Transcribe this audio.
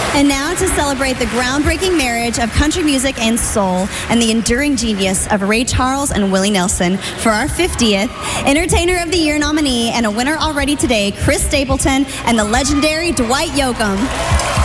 And now to celebrate the groundbreaking marriage of country music and soul and the enduring genius of Ray Charles and Willie Nelson for our 50th Entertainer of the Year nominee and a winner already today, Chris Stapleton and the legendary Dwight Yoakam.